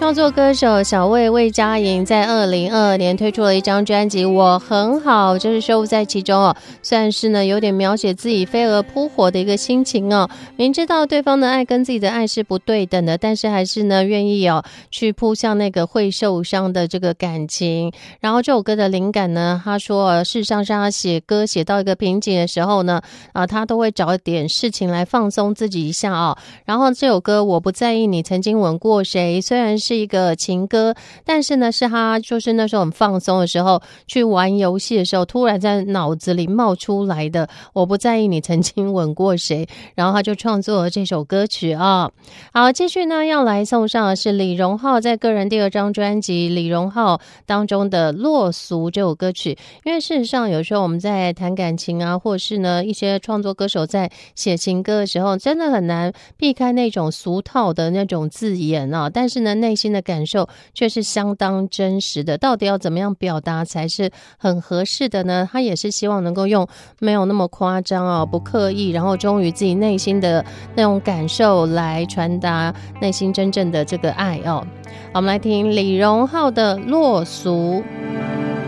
创作歌手小魏佳莹在2022年推出了一张专辑《我很好》，就是收录在其中哦，算是呢有点描写自己飞蛾扑火的一个心情哦。明知道对方的爱跟自己的爱是不对等的，但是还是呢愿意去扑向那个会受伤的这个感情。然后这首歌的灵感呢，他说事实上是他写歌写到一个瓶颈的时候呢，他都会找一点事情来放松自己一下哦。然后这首歌《我不在意你曾经吻过谁》，虽然是一个情歌，但是呢是他就是那时候很放松的时候去玩游戏的时候突然在脑子里冒出来的我不在意你曾经吻过谁，然后他就创作了这首歌曲啊。好，继续呢要来送上的是李荣浩在个人第2张专辑李荣浩当中的《落俗》这首歌曲。因为事实上有时候我们在谈感情啊，或是呢一些创作歌手在写情歌的时候，真的很难避开那种俗套的那种字眼啊，但是呢内心的感受却是相当真实的。到底要怎么样表达才是很合适的呢？他也是希望能够用没有那么夸张哦，不刻意，然后忠于自己内心的那种感受来传达内心真正的这个爱哦。好，我们来听李荣浩的《落俗》。